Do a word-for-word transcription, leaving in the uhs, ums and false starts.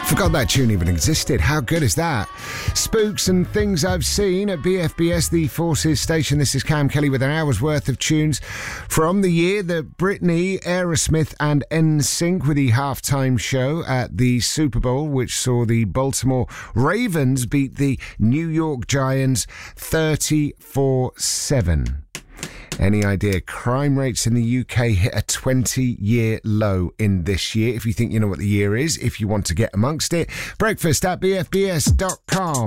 Forgot that tune even existed. How good is that? Spooks and Things I've Seen at B F B S, the Forces station. This is Cam Kelly with an hour's worth of tunes from the year that Britney, Aerosmith and N Sync with the halftime show at the Super Bowl, which saw the Baltimore Ravens beat the New York Giants thirty-four seven. Any idea? Crime rates in the U K hit a twenty-year low in this year. If you think you know what the year is, if you want to get amongst it, breakfast at b f b s dot com.